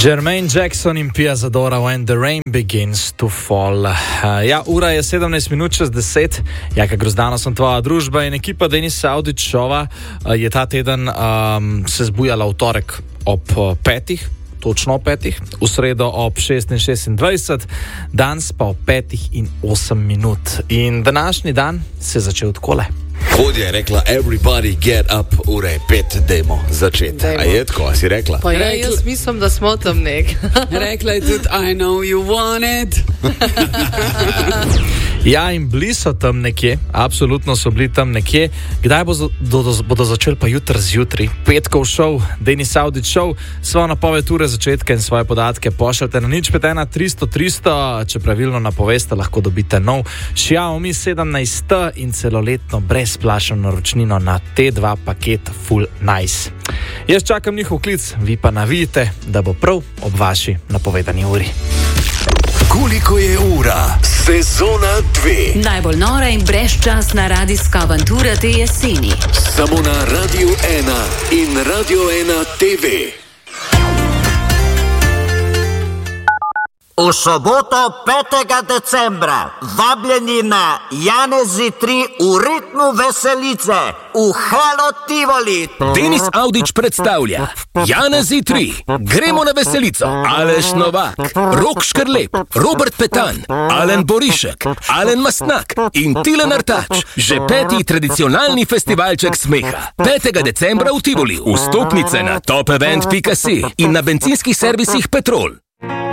Jermaine Jackson in Pia Zadora When the Rain Begins to Fall. Ura je 17:10. Jaka Grozdano sem tvoja družba in ekipa Denisa Audičova je ta teden se zbujala v torek ob 5. Točno ob 5, v sredo ob 6:26, danes pa ob 5:08. In današnji dan se je začel takole. Vodja je rekla, everybody get up, ura je 5, dajmo začeti. A je tako, si rekla? Pa ja, jaz mislim, da smo tam nek. Rekla je tudi, I know you want it. Ja, in bili so tam nekje, absolutno so bili tam nekje. Kdaj bodo začeli pa jutri zjutraj? Petkov šov, Denis Audič šov, svojo napoved ure začetka in svoje podatke pošljate na 051 300 300, če pravilno napoveste, lahko dobite nov Xiaomi 17 in celoletno brezplačno naročnino na T2 paket Full Nice. Jaz čakam njihov klic, vi pa navijte, da bo prav ob vaši napovedani uri. Koliko je ura? Sezona 2. Najbolj nora in brezčasna radijska avantura te jeseni. Samo na Radio 1 in Radio 1 TV. V soboto 5. decembra vabljeni na Janezi 3 v ritmu veselice v Halo Tivoli. Denis Audič predstavlja Janezi 3. Gremo na veselico. Aleš Novak, Rok Škrlep, Robert Petan, Alen Borišek, Alen Mastnak in Tilen Artač. Že 5. tradicionalni festivalček smeha. 5. decembra v Tivoli. Vstopnice na topevent.si in na bencinskih servisih Petrol.